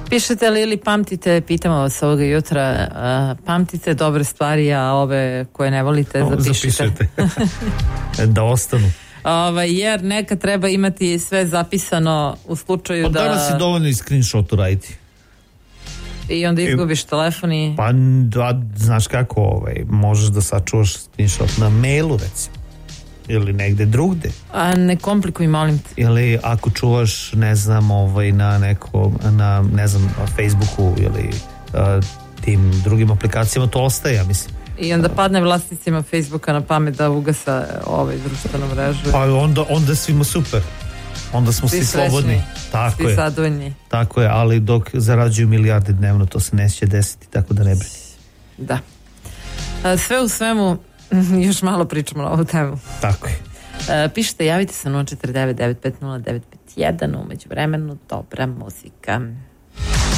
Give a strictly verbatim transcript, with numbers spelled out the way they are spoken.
Pišete li ili pamtite, pitamo vas ovoga jutra, uh, pamtite dobre stvari, a ove koje ne volite o, zapišite. Da ostanu. Ovaj, jer neka treba imati sve zapisano u slučaju pa da... Pa danas je dovoljno i screenshotu raditi. I onda izgubiš I, telefon i... Pa da, znaš kako, ovaj, možeš da sačuvaš screenshot na mailu, recimo. Ili negde drugde. A ne komplikuj, molim te. Ili ako čuvaš, ne znam, ovaj, na nekom, na, ne znam, Facebooku ili uh, tim drugim aplikacijama, to ostaje, ja mislim. I onda padne vlasnicima Facebooka na pamet da ugasa ovaj društvenu mrežu. Pa onda, onda svima super. Onda smo svi, svi slobodni. Tako svi je. zadovoljni. Tako je, ali dok zarađuju milijarde dnevno, to se neće desiti, tako da ne brini. Da. A, sve u svemu, još malo pričamo na ovu temu. Tako je. A, pišite, javite se nula četiri devet devet pet nula devet pet jedan, umeđu vremenu dobra muzika.